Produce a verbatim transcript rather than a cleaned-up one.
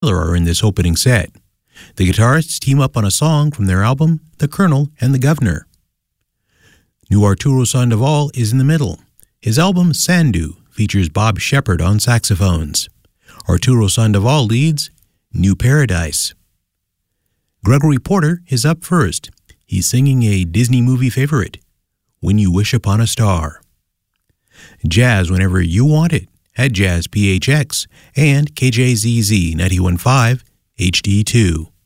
Butler are in this opening set. The guitarists team up on a song from their album, The Colonel and the Governor. New Arturo Sandoval is in the middle. His album, Sandu, features Bob Shepard on saxophones. Arturo Sandoval leads New Paradise. Gregory Porter is up first. He's singing a Disney movie favorite, When You Wish Upon a Star. Jazz whenever you want it at Jazz P H X and K J Z Z ninety-one point five H D two.